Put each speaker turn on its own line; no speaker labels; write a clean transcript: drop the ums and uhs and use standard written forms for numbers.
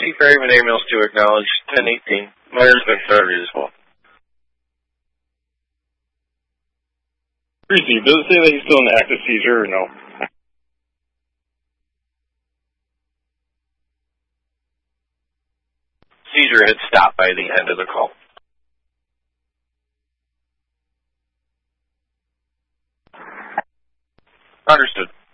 Ferryman Air Mills to acknowledge 1018. Myers been started as well.
Receive. Does it say that he's still in active seizure or no?
Seizure had stopped by the end of the call. Understood.